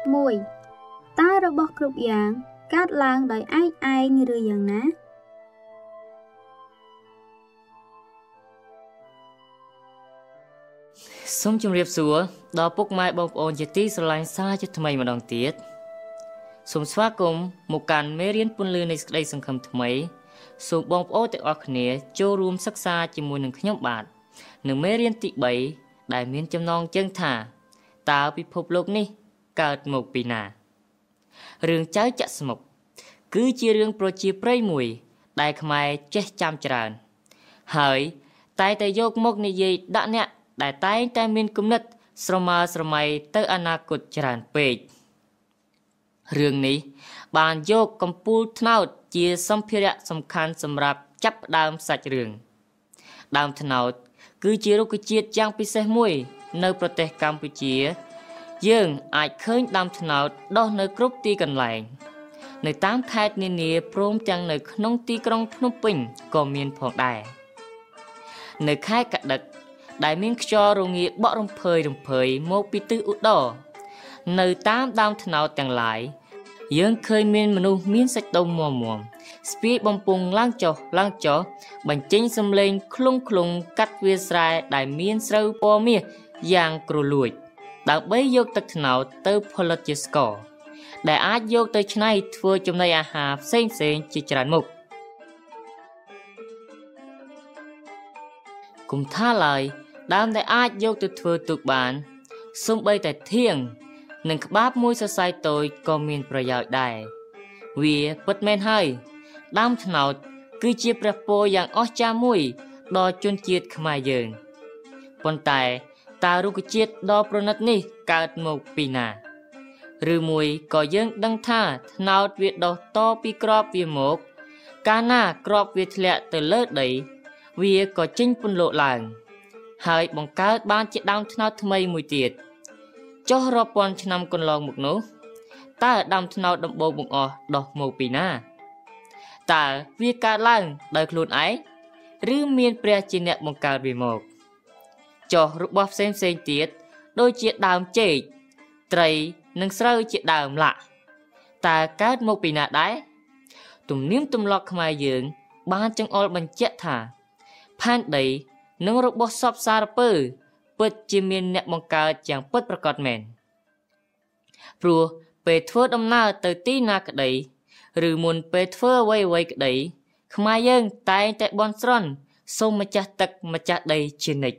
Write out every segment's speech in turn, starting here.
1. តើរបស់គ្រប់យ៉ាងកើតឡើងដោយឯកឯងឬយ៉ាងណាសូមជម្រាបសួរដល់ពុកម៉ែបងប្អូនជាទីស្រឡាញ់សាជាថ្មីម្ដងទៀតសូមស្វាគមន៍មកកាន់មេរៀនពន្លឺនៃសេចក្តីសង្ឃឹមថ្មីសូមបងប្អូនទាំងអស់គ្នាចូលរួមសិក្សាជាមួយនឹងខ្ញុំបាទនៅមេរៀនទី3ដែលមានចំណងជើងថាតើពិភពលោកនេះកើតមកពីណារឿងចៅចាក់ស្មុកគឺជារឿងប្រជាប្រិយមួយដែលខ្មែរចេះចាំច្រើនហើយតែយកមកនិយាយដាក់អ្នកដែលតែងតែមានគំនិតស្រមើស្រមៃទៅអនាគតច្រើនពេករឿងនេះបានយកកំពូលត្នោតជាសម្ភារៈសំខាន់សម្រាប់ចាប់ផ្ដើមសាច់រឿងដើមត្នោតគឺជារុក្ខជាតិយ៉ាងពិសេសមួយនៅប្រទេសកម្ពុជាយើងអាចឃើញដើមត្នោតដុះនៅគ្រប់ទីកន្លែងនៅតាមខេត្តនានាព្រមទាំងនៅក្នុងទីក្រុងភ្នំពេញក៏មានផងដែរនៅខេត្តកដឹកដែលមានខ្យល់រងាបក់រំភើយមកពីទិសឧត្តរនៅតាមដើមត្នោតទាំងឡាយយើងឃើញមានមនុស្សមានសាច់ដុំមាំស្ពាយបំពង់ឡើងចុះបញ្ចេញសំឡេងខ្លុងកាត់វាស្រែដែលមានស្រូវពណ៌មាសយ៉ាងគ្រលួចដើម្បីយកទឹកត្នោតទៅផលិតជាស្ករដែលអាចយកទៅច្នៃធ្វើចំណីអាហារផ្សេងជាច្រើនមុខគុំថាឡើយដើមដែលអាចយកទៅធ្វើទូកបានសូម្បីតែធៀងនិងក្បាបមួយសរសៃតូចក៏មានប្រយោជន៍ដែរវាពិតមែនហើយដើមត្នោតគឺជាព្រះពរយ៉ាងអស្ចារ្យមួយដល់ជនជាតិខ្មែរយើងប៉ុន្តែតើរុក្ខជាតិដ៏ប្រណិតនេះកើតមកពីណាឬមួយក៏យើងដឹងថាត្នោតវាដុះតពីក្របវាមកកាលណាក្របវាធ្លាក់ទៅលើដីវាក៏ចេញពន្លកឡើងហើយបង្កើតបានជាដើមត្នោតថ្មីមួយទៀតចុះរាប់ពាន់ឆ្នាំកន្លងមកនោះតើដើមត្នោតដំបូងបង្អស់ដុះមកពីណាតើវាកើតឡើងដោយខ្លួនឯងឬមានព្រះជាអ្នកបង្កើតវាមកចុះរបស់ផ្សេងទៀតដូចជាដើមចេកត្រីនិងស្រូវជាដើមឡាក់តើកើតមកពីណាដែរទំនៀមទម្លាប់ខ្មែរយើងបានចង្អុលបញ្ជាក់ថាផែនដីនិងរបស់សពសារពើពិតជាមានអ្នកបង្កើតយ៉ាងពិតប្រាកដមែនព្រោះពេលធ្វើដំណើរទៅទីណាក្តីឬមុនពេលធ្វើអ្វីក្តីខ្មែរយើងតែងតែបន់ស្រន់សូមម្ចាស់ទឹកម្ចាស់ដីជានិច្ច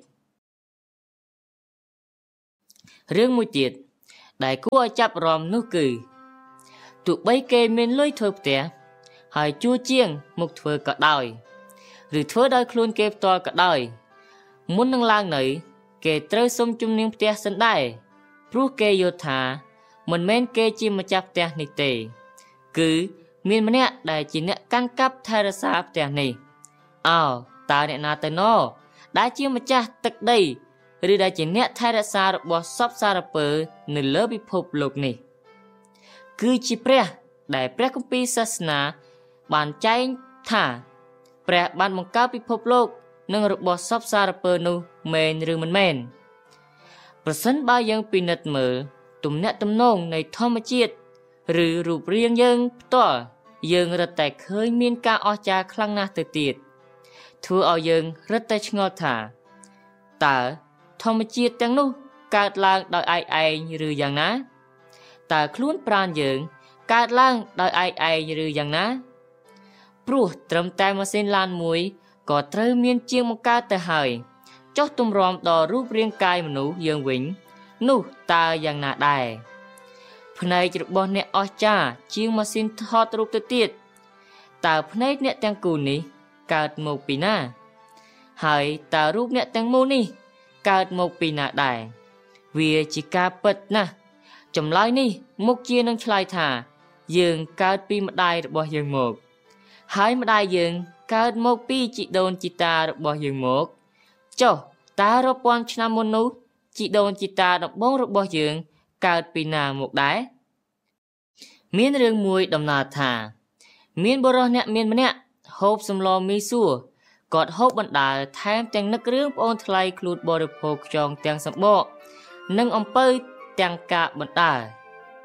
រឿងមួយទៀតដែលគួរឲ្យចាប់អារម្មណ៍នោះគឺទោះបីគេមានលុយធ្វើផ្ទះហើយជួជាងមកធ្វើក៏ដោយឬធ្វើដោយខ្លួនគេផ្ទាល់ក៏ដោយមុននឹងឡើងនៅគេត្រូវសុំជំនាញផ្ទះសិនដែរព្រោះគេយល់ថាមិនមែនគេជាម្ចាស់ផ្ទះនេះទេគឺមានម្នាក់ដែលជាអ្នកកាន់កាប់ថែរក្សាផ្ទះនេះតើអ្នកណាទៅណដែលជាម្ចាស់ទឹកដីឬដែលជាអ្នកថែរក្សារបស់សពសារពើនៅលើពិភពលោកនេះគឺជាព្រះដែលព្រះគម្ពីរសាសនាបានចែងថាព្រះបានបង្កើតពិភពលោកនិងរបស់សពសារពើនោះមែនឬមិនមែនប្រសិនបើយើងពិនិត្យមើលទំនាក់ទំនងនៃធម្មជាតិឬរូបរាងយើងផ្ទាល់យើងរឹតតែឃើញមានការអស្ចារ្យខ្លាំងណាស់ទៅទៀតធ្វើឲ្យយើងរឹតតែឆ្ងល់ថាតើធម្មជាតិទាំងនោះកើតឡើងដោយឯកឯងឬយ៉ាងណាតើខ្លួនប្រាណយើងកើតឡើងដោយឯកឯងឬយ៉ាងណាព្រោះត្រឹមតែម៉ាស៊ីនឡានមួយក៏ត្រូវមានជាងបង្កើតទៅហើយចុះទម្រាំដល់រូបរាងកាយមនុស្សយើងវិញនោះតើយ៉ាងណាដែរភ្នែករបស់អ្នកអស្ចារ្យជាងម៉ាស៊ីនថតរូបទៅទៀតតើភ្នែកអ្នកទាំងគូនេះកើតមកពីណាហើយតើរូបអ្នកទាំងមូលនេះកើតមកពីណាដែរវាជាការពិតណាស់ចម្លើយនេះមុខជានឹងឆ្លើយថាយើងកើតពីម្ដាយរបស់យើងមកហើយម្ដាយយើងកើតមកពីជីដូនជីតារបស់យើងមកចុះតើរាប់ពាន់ឆ្នាំមុននោះជីដូនជីតាដំបូងរបស់យើងកើតពីណាមកដែរមានរឿងមួយដំណើរថាមានបុរសអ្នកមានម្នាក់ហូបសម្លមីសួរគាត់ហូបបណ្ដើរថែមទាំងនឹករឿងប្អូនថ្លៃខ្លួនបរិភោគខ្យងទាំងសម្បកនិងអំពៅទាំងកាកបណ្ដើរ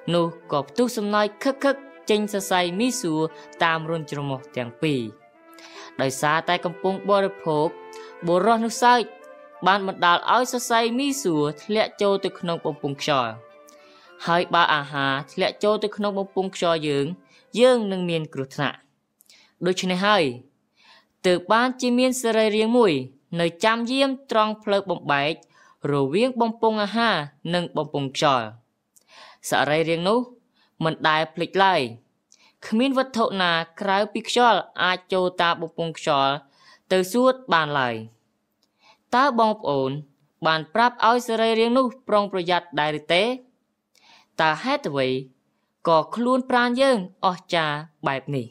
នោះក៏ផ្ទុះសំណើចខឹកចេញសរសៃមីសួរតាមរុនច្រមុះទាំងពីរដោយសារតែកំពុងបរិភោគបុរសនោះសើចបានបណ្ដាលឲ្យសរសៃមីសួរធ្លាក់ចូលទៅក្នុងបំពង់ខ្យល់ហើយបើអាហារធ្លាក់ចូលទៅក្នុងបំពង់ខ្យល់យើងនឹងមានគ្រោះថ្នាក់ដូច្នេះហើយទើបបានជាមានសរីរាង្គមួយនៅចាំយាមត្រង់ផ្លូវបំបែករវាងបំពង់អាហារនិងបំពង់ខ្យល់សរីរាង្គនោះមិនដែលភ្លេចឡើយគ្មានវត្ថុណាក្រៅពីខ្យល់អាចចូលតាមបំពង់ខ្យល់ទៅសួតបានឡើយតើបងប្អូនបានប្រាប់ឲ្យសរីរាង្គនោះប្រុងប្រយ័ត្នដែរឬទេតើហេតុអ្វីក៏ខ្លួនប្រាណយើងអស្ចារ្យបែបនេះ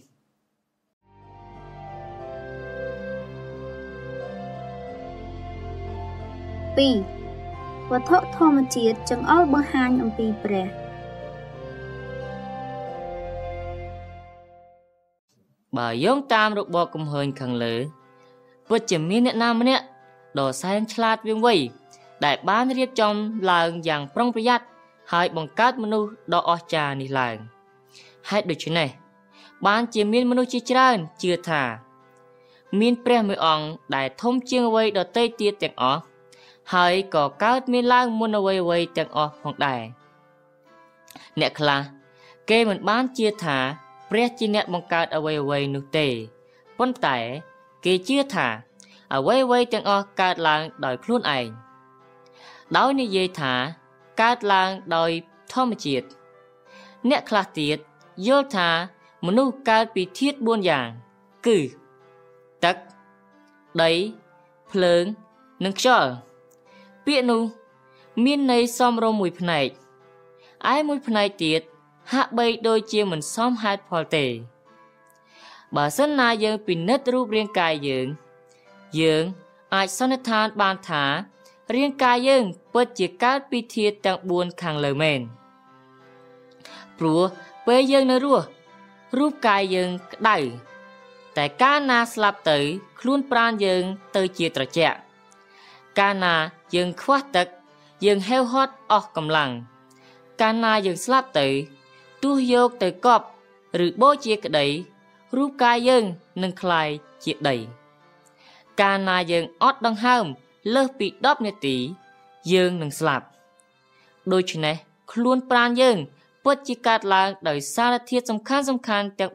2. វត្ថុធម្មជាតិចង្អុលបង្ហាញអំពីព្រះបើយោងតាមរបបកំហើញខាងលើពិតជាមានអ្នកណាម្នាក់ដ៏សែនឆ្លាតវាងវៃដែលបានរៀបចំឡើងយ៉ាងប្រុងប្រយ័ត្នហើយបង្កើតមនុស្សដ៏អស្ចារ្យនេះឡើងហេតុដូច្នេះបានជាមានមនុស្សជាច្រើនជឿថាមានព្រះមួយអង្គដែលធំជាងអ្វីដទៃទៀតទាំងអស់ហើយក៏កើតមានឡើងមុនអ្វីទាំងអស់ផងដែរអ្នកខ្លះគេមិនបានជឿថាព្រះជាអ្នកបង្កើតអ្វីនោះទេប៉ុន្តែគេជឿថាអ្វីទាំងអស់កើតឡើងដោយខ្លួនឯងដោយនិយាយថាកើតឡើងដោយធម្មជាតិអ្នកខ្លះទៀតយល់ថាមនុស្សកើតពីធាតុ4យ៉ាងគឺទឹកដីភ្លើងនិងខ្យល់ពាក្យនោះមានន័យសមរម្យមួយផ្នែកឯមួយផ្នែកទៀតហាក់បីដូចជាមិនសមហេតុផលទេបើសិនណាយើងពិនិត្យរូបរាងកាយយើងអាចសន្និដ្ឋានបានថារាងកាយយើងពិតជាកើតពីធាតុទាំង4ខាងលើមែនព្រោះពេលយើងនៅរស់រូបកាយយើងក្តៅតែកាលណាស្លាប់ទៅខ្លួនប្រាណយើងទៅជាត្រជាក់កាលណាយើងខ្វះទឹកយើងហេវហត់អស់កម្លាំងកាលណាយើងស្លាប់ទៅទោះយកទៅកប់ឬបូជាក្តីរូបកាយយើងនឹងคล้ายជាដីកាលណាយើងអត់ដង្ហើមលើសពី10នាទីយើងនឹងស្លាប់ដូច្នេះខ្លួនប្រាណយើងពិតជាកើតឡើងដោយសារធាតុសំខាន់ទាំង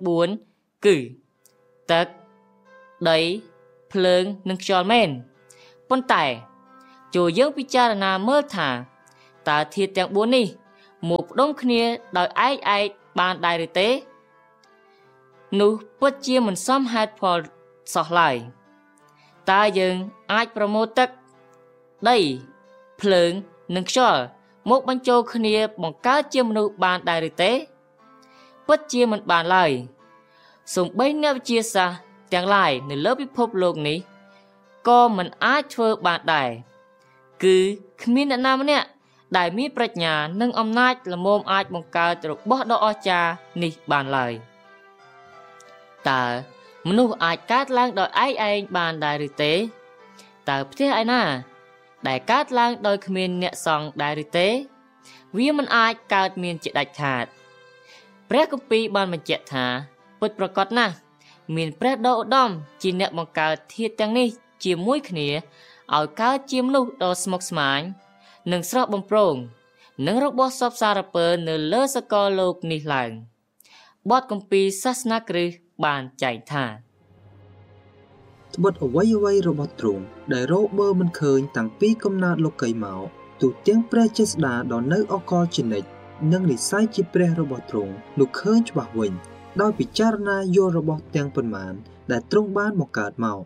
4គឺទឹកដីភ្លើងនិងខ្យល់មែនប៉ុន្តែចូលយើងពិចារណាមើលថាតើធាតុទាំង4នេះមកផ្ដុំគ្នាដោយឯកបានដែរឬទេនោះពិតជាមិនសមហេតុផលសោះឡើយតើយើងអាចប្រមូលទឹកដីភ្លើងនិងខ្យល់មកបញ្ចូលគ្នាបង្កើតជាមនុស្សបានដែរឬទេពិតជាមិនបានឡើយសូម្បីអ្នកវិទ្យាសាស្ត្រទាំងឡាយនៅលើពិភពលោកនេះក៏មិនអាចធ្វើបានដែរគឺគ្មានអ្នកណាម្នាក់ដែលមានប្រាជ្ញានិងអំណាចល្មមអាចបង្កើតរបស់ដ៏អស្ចារ្យនេះបានឡើយតើមនុស្សអាចកើតឡើងដោយឯងបានដែរឬទេតើផ្ទះឯណាដែលកើតឡើងដោយគ្មានអ្នកសង់ដែរឬទេវាមិនអាចកើតមានជាដាច់ខាតព្រះគម្ពីរបានបញ្ជាក់ថាពិតប្រាកដណាស់មានព្រះដ៏ឧត្តមជាអ្នកបង្កើតធាតុទាំងនេះជាមួយគ្នាឲ្យកើតជាមនុស្សដ៏ស្មុគស្មាញនិងស្រស់បំព្រងនិងរបស់សពសារពើនៅលើសកលលោកនេះឡើងបទគម្ពីរសាសនាគ្រិស្តបានចែងថាត្បិតអ្វីរបស់ទ្រង់ដែលរកមើលមិនឃើញតាំងពីកំណើតលោកីមកទូទាំងព្រះចេស្តាដ៏នៅអកលជានិច្ចនិងនិស្ស័យជាព្រះរបស់ទ្រង់នោះឃើញច្បាស់វិញដោយពិចារណាយល់របស់ទាំងប៉ុន្មានដែលទ្រង់បានបង្កើតមក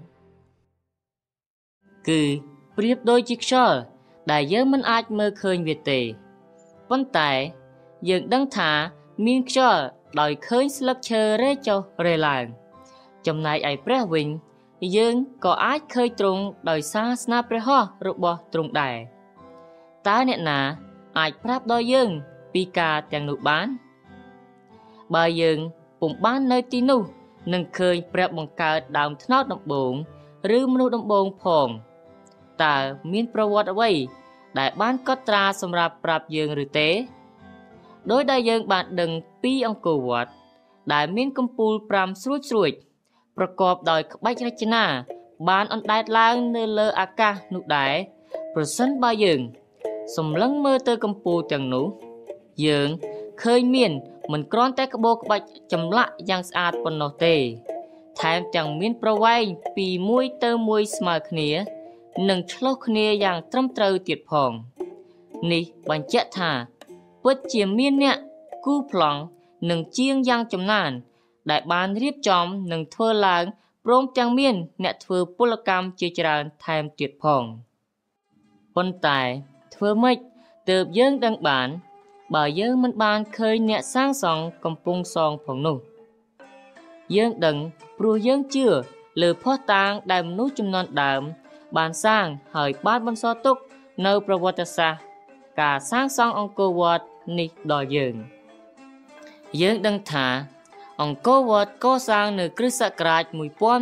គឺប្រៀបដូចជាខ្យល់ដែលយើងមិនអាចមើលឃើញវាទេប៉ុន្តែយើងដឹងថាមានខ្យល់ដោយឃើញស្លឹកឈើរេចុះរេឡើងចំណែកឯព្រះវិញយើងក៏អាចឃើញទ្រង់ដោយសារស្នាព្រះហស្ថរបស់ទ្រង់ដែរតើអ្នកណាអាចប្រាប់ដល់យើងពីការទាំងនោះបានបើយើងពុំបាននៅទីនោះនឹងឃើញព្រះបង្កើតដើមត្នោតដំបូងឬមនុស្សដំបូងផងតើមានប្រវត្តិអ្វីដែលបានកត់ត្រាសម្រាប់ប្រាប់យើងឬទេដោយដែលយើងបានដឹងពីអង្គរវត្តដែលមានកំពូល5ស្រួចប្រកបដោយក្បាច់រចនាបានអណ្ដែតឡើងនៅលើអាកាសនោះដែរប្រសិនបើយើងសម្លឹងមើលទៅកំពូលទាំងនោះយើងឃើញមានមិនគ្រាន់តែក្បូរក្បាច់ចម្លាក់យ៉ាងស្អាតប៉ុណ្ណោះទេថែមទាំងមានប្រវែងពីមួយទៅមួយស្មើគ្នានិងឆ្លុះគ្នាយ៉ាងត្រឹមត្រូវទៀតផងនេះបញ្ជាក់ថាពិតជាមានអ្នកគូប្លង់និងជាងយ៉ាងចំណានដែលបានរៀបចំនិងធ្វើឡើងព្រមទាំងមានអ្នកធ្វើពលកម្មជាច្រើនថែមទៀតផងប៉ុន្តែធ្វើម៉េចទើបយើងដឹងបានបើយើងមិនបានឃើញអ្នកសាងសង់កំពុងសងផងនោះយើងដឹងព្រោះយើងជឿលើភស្តុតាងដែលមនុស្សជំនាន់ដើមបានសាងហើយបានបន្សល់ទុកនៅប្រវត្តិសាស្ត្រការសាងសង់អង្គរវត្តនេះដល់យើងដឹងថាអង្គរវត្តកសាងនៅគ្រិស្តសករាជ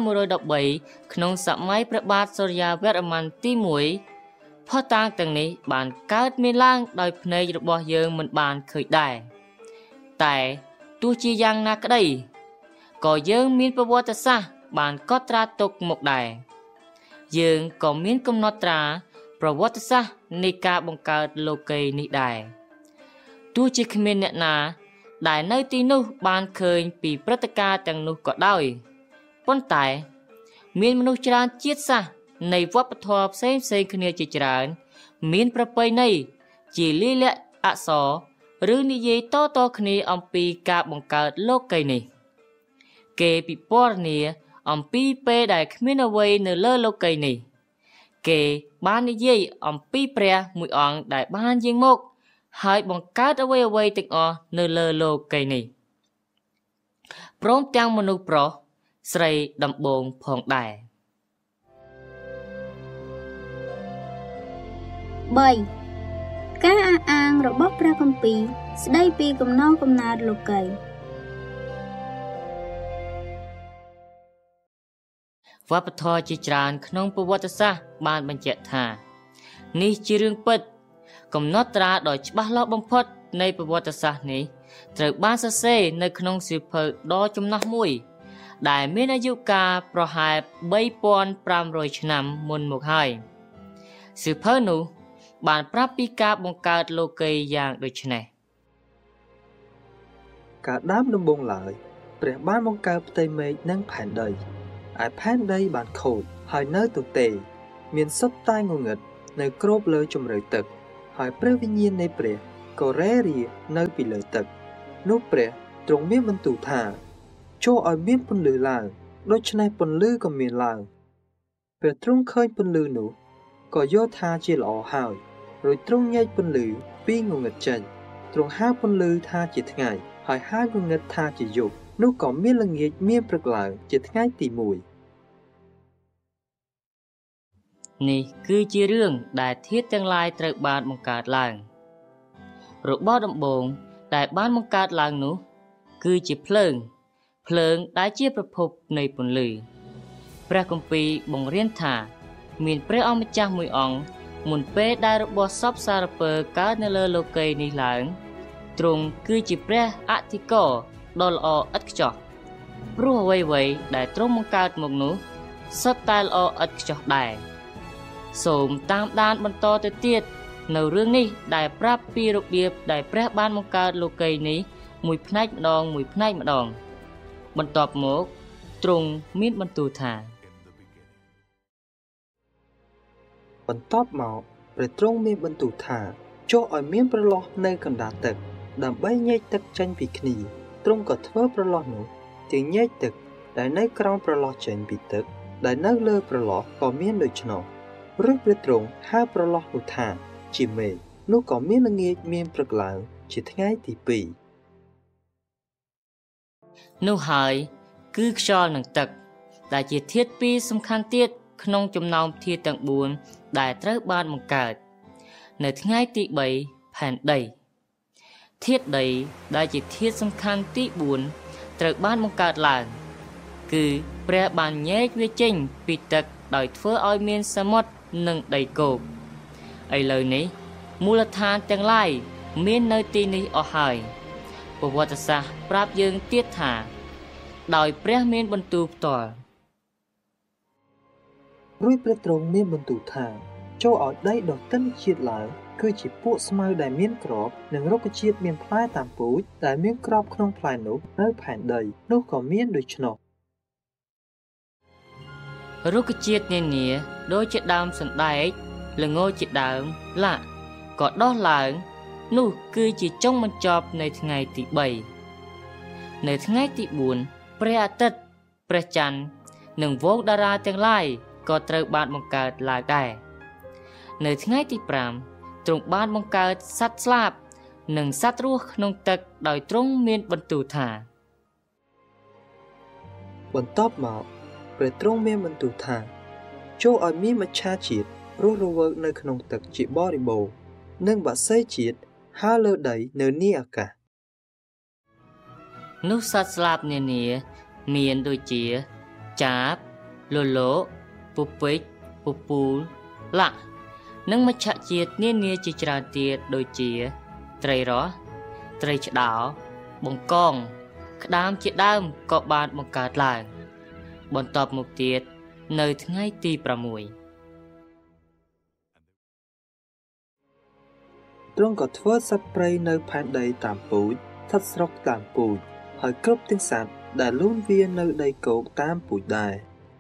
1113ក្នុងសម័យព្រះបាទសូរ្យាវរ្ម័នទី1ភស្តុតាងទាំងនេះបានកើតមានឡើងដោយភ្នែករបស់យើងមិនបានឃើញដែរតែទោះជាយ៉ាងណាក្តីក៏យើងមានប្រវត្តិសាស្ត្របានកត់ត្រាទុកមកដែរយើងក៏មានកំណត់ត្រាប្រវត្តិសាស្ត្រនៃការបង្កើតលោកីយ៍នេះដែរទោះជាគ្មានអ្នកណាដែលនៅទីនោះបានឃើញពីព្រឹត្តិការណ៍ទាំងនោះក៏ដោយប៉ុន្តែមានមនុស្សច្រើនជាតិសាសន៍នៃវប្បធម៌ផ្សេងគ្នាជាច្រើនមានប្រពៃណីជាលាយលក្ខណ៍អក្សរឬនិយាយតគ្នាអំពីការបង្កើតលោកីយ៍នេះគេពិពណ៌នាអំពីពេលដែលគ្មានអ្វីនៅលើលោកីយ៍នេះគេបាននិយាយអំពីព្រះមួយអង្គដែលបានយាងមកហើយបង្កើតអ្វីទាំងអស់នៅលើលោកីយ៍នេះព្រមទាំងមនុស្សប្រុសស្រីដំបងផងដែរ 3ការអះអាងរបស់ព្រះគម្ពីរស្ដីពីកំណើតលោកីយ៍វប្បធម៌ជាច្រើនក្នុងប្រវត្តិសាស្ត្របានបញ្ជាក់ថានេះជារឿងពិតកំណត់ត្រាដ៏ច្បាស់លាស់បំផុតនៃប្រវត្តិសាស្ត្រនេះត្រូវបានសរសេរនៅក្នុងសៀវភៅដ៏ចំណាស់មួយដែលមានអាយុកាលប្រហែល 3,500 ឆ្នាំមុនមកហើយសៀវភៅនោះបានប្រាប់ពីការបង្កើតលោកីយ៍យ៉ាងដូចនេះកាលដើមដំបូងឡើយព្រះបានបង្កើតផ្ទៃមេឃនិងផែនដីឯផែនដីបានខូចហើយនៅទទេមានសុទ្ធតែងងឹតនៅគ្របលើជម្រៅទឹកហើយព្រះវិញ្ញាណនៃព្រះក៏រែរានៅពីលើទឹកនោះព្រះទ្រង់មានបន្ទូលថាចូលឲ្យមានពន្លឺឡើងដូច្នេះពន្លឺក៏មានឡើងព្រះទ្រង់ឃើញពន្លឺនោះក៏យល់ថាជាល្អហើយរួចទ្រង់ញែកពន្លឺពីងងឹតចេញទ្រង់ហៅពន្លឺថាជាថ្ងៃហើយហៅងងឹតថាជាយប់នោះក៏មានល្ងាចមានព្រឹកឡើងជាថ្ងៃទី1 នេះគឺជារឿងដែលធាតុទាំងឡាយត្រូវបានបង្កើតឡើងរបស់ដំបូងដែលបានបង្កើតឡើងនោះគឺជាភ្លើងដែលជាប្រភពនៃពន្លឺព្រះគម្ពីរបង្រៀនថាមានព្រះអម្ចាស់មួយអង្គមុនពេលដែលរបស់សពសារពើកើតនៅលើលោកីយ៍នេះឡើងទ្រង់គឺជាព្រះអធិការដ៏ល្អឥតខ្ចោះព្រោះអ្វីដែលទ្រង់បង្កើតមកនោះសុទ្ធតែល្អឥតខ្ចោះដែរសូមតាមដានបន្តទៅទៀតនៅរឿងនេះដែលប្រាប់ពីរបៀបដែលព្រះបានបង្កើតលោកីយ៍នេះមួយផ្នែកម្ដងបន្ទាប់មកទ្រង់មានបន្ទូលថាបន្ទាប់មកព្រះទ្រង់មានបន្ទូលថាចុះឲ្យមានប្រឡោះនៅកណ្ដាលទឹកដើម្បីញែកទឹកចេញពីគ្នាទ្រង់ក៏ធ្វើប្រឡោះនោះទាំងញែកទឹកដែលនៅក្រោមប្រឡោះចេញពីទឹកដែលនៅលើប្រឡោះក៏មានដូច្នោះរួចព្រះទ្រង់ហៅប្រឡោះនោះថាជាមេឃនោះក៏មានល្ងាចមានព្រឹកឡើងជាថ្ងៃទី2 នោះហើយគឺខ្យល់និងទឹកដែលជាធាតុពីរសំខាន់ទៀតក្នុងចំណោមធាតុទាំង4ដែលត្រូវបានបង្កើតនៅថ្ងៃទី3ផែនដីធាតុដីដែលជាធាតុសំខាន់ទី4ត្រូវបានបង្កើតឡើងគឺព្រះបានញែកវាចេញពីទឹកដោយធ្វើឲ្យមានសមុទ្រនិងដីគោកឥឡូវនេះមូលដ្ឋានទាំងឡាយមាននៅទីនេះអស់ហើយប្រវត្តិសាស្ត្រប្រាប់យើងទៀតថាដោយព្រះមានបន្ទូលផ្ទាល់រួចព្រះទ្រង់មានបន្ទូលថាចូលឲ្យដីដុះទិន្នជាតិឡើងគឺជាពួកស្មៅដែលមានក្របនិងរុក្ខជាតិមានផ្លែតាមពូជដែលមានក្របក្នុងផ្លែនោះនៅផែនដីនោះក៏មានដូច្នោះរុក្ខជាតិនានាដូចជាដើមសណ្ដែកល្ងជាដើមឡាក់ក៏ដុះឡើងនោះគឺជាចុងបញ្ចប់នៃថ្ងៃទី3នៅថ្ងៃទី4ព្រះអាទិត្យព្រះច័ន្ទនិងវងតារាទាំងឡាយក៏ត្រូវបានបង្កើតឡើងដែរនៅថ្ងៃទី5ទ្រង់បានបង្កើតសត្វស្លាបនិងសត្វរស់ក្នុងទឹកដោយទ្រង់មានបន្ទូលថាបន្ទាប់មកព្រះទ្រង់មានបន្ទូលថាចូលឲ្យមានមច្ឆាជាតិរស់រវើកនៅក្នុងទឹកជាបរិបូរណ៍និងបក្សីជាតិហើរលើដីនៅនីអាកាសនោះសត្វស្លាបនានាមានដូចជាចាបលលោកពពេចពពូលឡាក់និងមច្ឆជាតិនានាជាច្រើនទៀតដូចជាត្រីរស់ត្រីឆ្ដោបង្កងក្តាមជាដើមក៏បានបង្កើតឡើងបន្ទាប់មកទៀតនៅថ្ងៃទី6 ទ្រង់ក៏ធ្វើសត្វព្រៃនៅផែនដីតាមពូជសត្វស្រុកតាមពូជហើយគ្រប់ទាំងសត្វដែលលូនវានៅដីគោកតាមពូជដែរ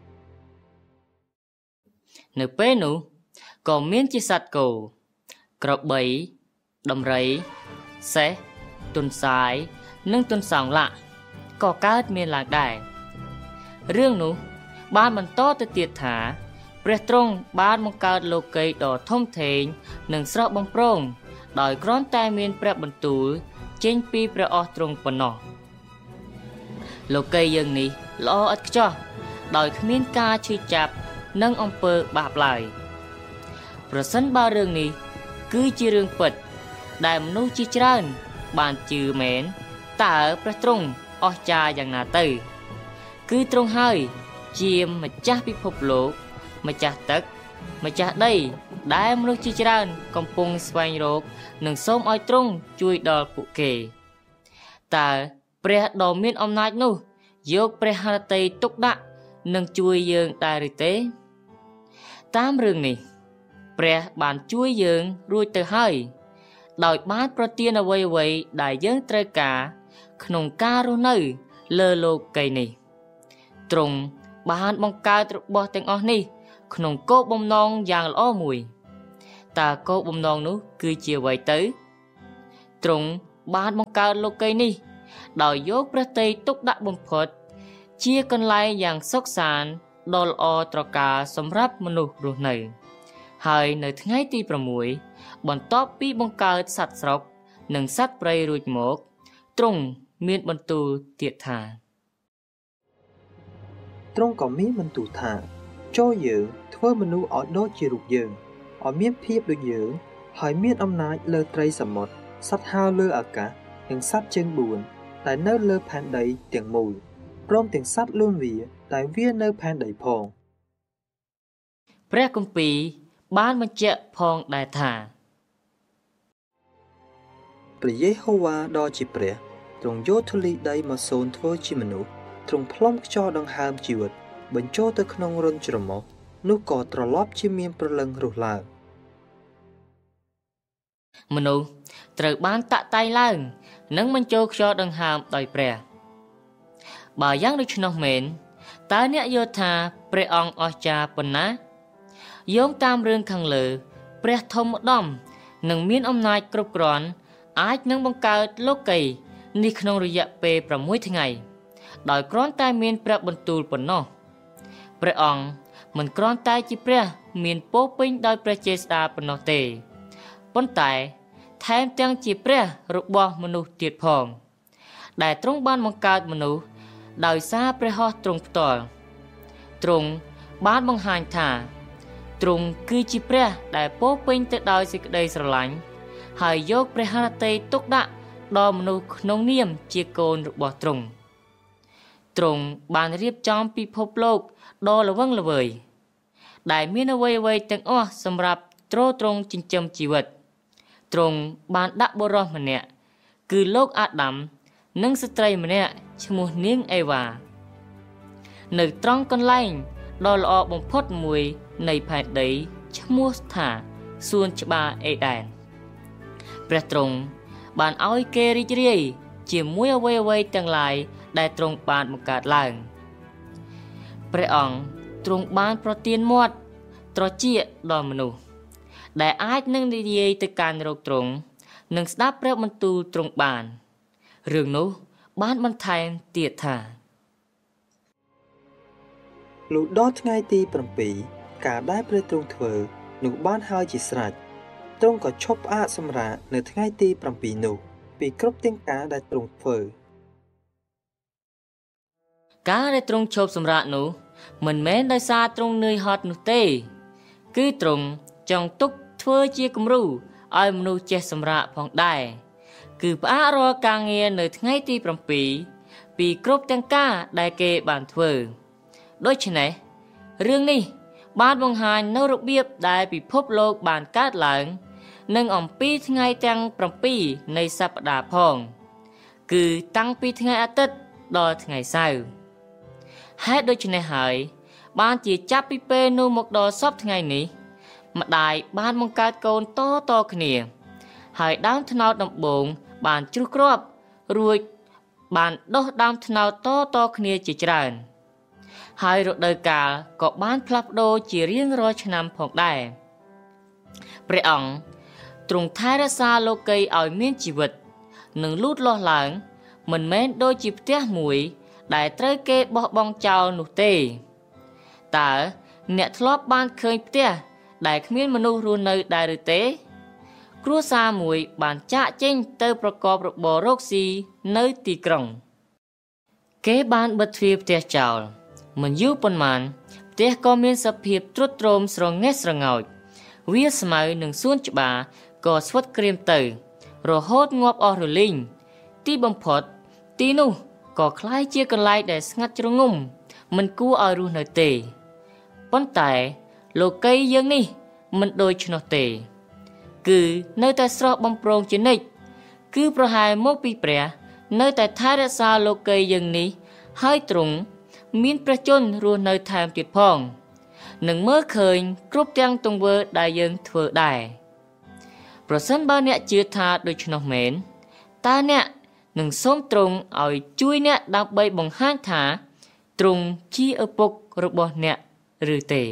នៅពេលនោះក៏មានជាសត្វគោក្របីដំរីសេះទុនសាយនិងទុនសោងឡាក់ក៏កើតមានឡើងដែររឿងនោះបានបន្តទៅទៀតថាព្រះទ្រង់បានបង្កើតលោកីដ៏ធំធេងនិងស្រស់បំព្រងដោយគ្រាន់តែមានព្រះបន្ទូលចេញពីព្រះអស់ទ្រង់ប៉ុណ្ណោះលោកីយើងនេះល្អឥតខ្ចោះដោយគ្មានការឈឺចាប់និងអំពើបាបឡើយប្រសិនបើរឿងនេះគឺជារឿងពិតដែលមនុស្សជាច្រើនបានជឿមែនតើព្រះទ្រង់អស្ចារ្យយ៉ាងណាទៅគឺទ្រង់ហើយជាម្ចាស់ពិភពលោកម្ចាស់ទឹកម្ចាស់ដីដែលមនុស្សជាច្រើនកំពុងស្វែងរកនិងសូមឲ្យទ្រង់ជួយដល់ពួកគេតើព្រះដ៏មានអំណាចនោះយកព្រះハរតីទុកដាក់និងជួយយើងដែរឬទេតាមរឿងនេះព្រះបានជួយយើងរួចទៅហើយដោយបានប្រទានអ្វីៗដែលយើងត្រូវការក្នុងការរស់នៅលើលោកីនេះទ្រង់បានបង្កើតរបស់ទាំងអស់នេះក្នុងគោលបំណងយ៉ាងល្អមួយតើគោលបំណងនោះគឺជាអ្វីទៅទ្រង់បានបង្កើតលោកីនេះដោយយកព្រះទ័យទុកដាក់បំផុតជាកន្លែងយ៉ាងសុខសាន្តដ៏ល្អត្រកាលសម្រាប់មនុស្សរស់នៅហើយនៅថ្ងៃទី6បន្ទាប់ពីបង្កើតសត្វស្រុកនិងសត្វព្រៃរួចមកទ្រង់មានបន្ទូលទៀតថាទ្រង់ក៏មានបន្ទូលថាចូលយើងធ្វើមនុស្សឲ្យដូចជារូបយើងឲ្យមានភាពដូចយើងហើយមានអំណាចលើត្រីសមុទ្រសត្វហើរលើអាកាសនិងសត្វជើង4ដែលនៅលើផែនដីទាំងមូលព្រមទាំងសត្វលូនវាដែលវានៅផែនដីផងព្រះគម្ពីរបានបញ្ជាក់ផងដែរថាព្រះយេហូវ៉ាដ៏ជាព្រះទ្រង់យកធូលីដីមកសូនធ្វើជាមនុស្សទ្រង់ផ្លុំខ្យល់ដង្ហើមជីវិតបញ្ចូលទៅក្នុងរន្ធច្រមុះនោះក៏ត្រឡប់ជាមានព្រលឹងរស់ឡើងមនុស្សត្រូវបានតាក់តែងឡើងនិងបញ្ចូលខ្យល់ដង្ហើមដោយព្រះបើយ៉ាងដូច្នោះមែនតើអ្នកយល់ថាព្រះអង្គអស្ចារ្យប៉ុណ្ណាយោងតាមរឿងខាងលើព្រះធម្មឧត្តមនិងមានអំណាចគ្រប់គ្រាន់អាចនឹងបង្កើតលោកីនេះក្នុងរយៈពេល6ថ្ងៃដោយគ្រាន់តែមានព្រះបន្ទូលប៉ុណ្ណោះព្រះអង្គមិនគ្រាន់តែជាព្រះមានពោពេញដោយព្រះចេស្តាប៉ុណ្ណោះទេប៉ុន្តែថែមទាំងជាព្រះរបស់មនុស្សទៀតផងដែលទ្រង់បានបង្កើតមនុស្សដោយសារព្រះហស្ថទ្រង់ផ្ទាល់ទ្រង់បានបង្ហាញថាទ្រង់គឺជាព្រះដែលពោពេញទៅដោយសេចក្តីស្រឡាញ់ហើយយកព្រះハរតីទុកដាក់ដល់មនុស្សក្នុងនាមជាកូនរបស់ទ្រង់ទ្រង់បានរៀបចំពិភពលោកដ៏ល្វឹងល្វើយដែលមានអ្វីៗទាំងអស់សម្រាប់ទ្រទ្រង់ចិញ្ចឹមជីវិតទ្រង់បានដាក់បុរសម្នាក់គឺលោកអាដាមនិងស្ត្រីម្នាក់ឈ្មោះនាងអេវ៉ានៅត្រង់កន្លែងដ៏ល្អបំផុតមួយនៃផែនដីឈ្មោះថាសួនច្បារអេដែនព្រះទ្រង់បានឲ្យគេរីករាយជាមួយអ្វីៗទាំងឡាយដែលទ្រង់បានបង្កើតឡើងព្រះអង្គទ្រង់បានប្រទានមាត់ត្រចៀកដល់មនុស្សដែលអាចនឹងនិយាយទៅកាន់រកទ្រង់និងស្ដាប់ព្រះបន្ទូលទ្រង់បានរឿងនោះបានបន្ថែមទៀតថាលុះដល់ថ្ងៃទី7ការដែលព្រះទ្រង់ធ្វើនោះបានហើយជាស្រេចទ្រង់ក៏ឈប់ផ្អាកសម្រាកនៅថ្ងៃទី7នោះពីគ្រប់ទាំងការដែលទ្រង់ធ្វើការដែលទ្រង់ឈប់សម្រាកនោះមិនមែនដោយសារទ្រង់នឿយហត់នោះទេគឺទ្រង់ចង់ទុកធ្វើជាគំរូឲ្យមនុស្សចេះសម្រាកផងដែរគឺផ្អាករាល់ការងារនៅថ្ងៃទី7ពីគ្រប់ទាំងការដែលគេបានធ្វើដូច្នេះរឿងនេះបានបង្ហាញនៅរបៀបដែលពិភពលោកបានកើតឡើងនិងអំពីថ្ងៃទាំង7នៃសប្តាហ៍ផងគឺតាំងពីថ្ងៃអាទិត្យដល់ថ្ងៃសៅរ៍ហេតុដូច្នេះហើយបានជាចាប់ពីពេលនោះមកដល់សពថ្ងៃនេះម្ដាយបានបង្កើតកូនតគ្នាហើយដើមត្នោតដំបូងបានជ្រុះគ្រាប់រួចបានដុះដើមត្នោតតគ្នាជាច្រើនហើយរដូវកាលក៏បានផ្លាស់ប្ដូរជារៀងរាល់ឆ្នាំផងដែរព្រះអង្គទ្រង់ថែរក្សាលោកីយ៍ឲ្យមានជីវិតនិងលូតលាស់ឡើងមិនមែនដូចជាផ្ទះមួយដែលត្រូវគេបោះបង់ចោលនោះទេតើអ្នកធ្លាប់បានឃើញផ្ទះដែលគ្មានមនុស្សរស់នៅដែរឬទេគ្រួសារមួយបានចាកចេញទៅប្រកបរបររកស៊ីនៅទីក្រុងគេបានបិទទ្វារផ្ទះចោលមិនយូរប៉ុន្មានផ្ទះក៏មានសភាពទ្រុឌទ្រោមស្រងេះស្រងោចវាស្មៅនិងសួនច្បារក៏ស្វិតក្រៀមទៅរហូតងាប់អស់រលីងទីបំផុតទីនោះក៏คล้ายជាកន្លែងដែលស្ងាត់ជ្រងំមិនគួរឲ្យរស់នៅទេប៉ុន្តែលោកីយ៍យើងនេះមិនដូច្នោះទេគឺនៅតែស្រស់បំព្រងជានិច្ចគឺប្រហែលមកពីព្រះនៅតែថែរក្សាលោកីយ៍យើងនេះហើយទ្រង់មានព្រះជន្មរស់នៅថែមទៀតផងនឹងមើលឃើញគ្រប់ទាំងទង្វើដែលយើងធ្វើដែរប្រសិនបើអ្នកជឿថាដូច្នោះមែនតើអ្នកនឹងសូមទ្រង់ឲ្យជួយអ្នកដើម្បីបង្ហាញថាទ្រង់ជាឪពុករបស់អ្នកឬទេស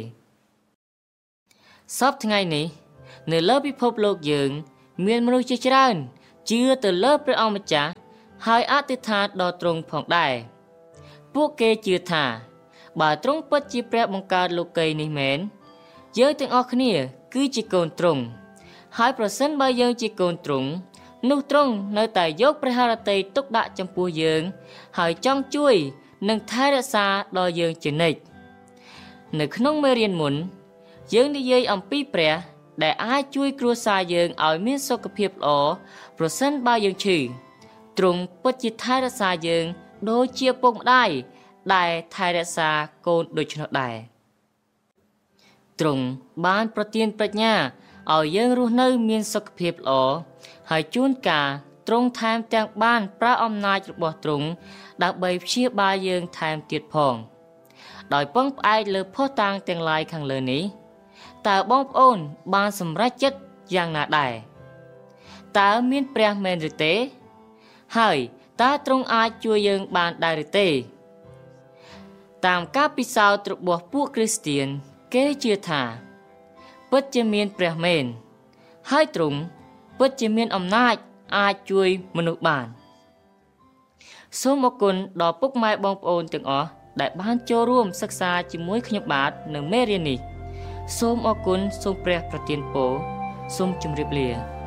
ពថ្ងៃនេះនៅលើពិភពលោកយើងមានមនុស្សជាច្រើនជឿទៅលើព្រះអង្គម្ចាស់ហើយអធិដ្ឋានដល់ទ្រង់ផងដែរពួកគេជឿថាបើទ្រង់ពិតជាព្រះបង្កើតលោកីយ៍នេះមែនយើងទាំងអស់គ្នាគឺជាកូនទ្រង់ហើយប្រសិនបើយើងជាកូនទ្រង់នោះទ្រង់នៅតែយកព្រះハរតីទុកដាក់ចំពោះយើងហើយចង់ជួយនិងថែរក្សាដល់យើងជានិច្ចនៅក្នុងមេរៀនមុនយើងនិយាយអំពីព្រះដែលអាចជួយគ្រួសារយើងឲ្យមានសុខភាពល្អប្រសិនបើយើងឈឺទ្រង់ពិតជាថែរក្សាយើងដូចជាពុកម្ដាយដែលថែរក្សាកូនដូច្នោះដែរទ្រង់បានប្រទានប្រាជ្ញាឲ្យយើងរស់នៅមានសុខភាពល្អហើយជួនកាលទ្រង់ថែមទាំងបានប្រើអំណាចរបស់ទ្រង់ដើម្បីព្យាបាលយើងថែមទៀតផងដោយពឹងផ្អែកលើភស្តុតាងទាំងឡាយខាងលើនេះតើបងប្អូនបានសម្រេចចិត្តយ៉ាងណាដែរតើមានព្រះមែនឬទេហើយតើទ្រង់អាចជួយយើងបានដែរឬទេតាមការពិសោធន៍របស់ពួកគ្រីស្ទានគេជឿថាពិតជាមានព្រះមែនហើយទ្រង់ពិតជាមានអំណាចអាចជួយមនុស្សបានសូមអរគុណដល់ពុកម៉ែបងប្អូនទាំងអស់ដែលបានចូលរួមសិក្សាជាមួយខ្ញុំបាទនៅមេរៀននេះសូមអរគុណសូមព្រះប្រទានពរសូមជម្រាបលា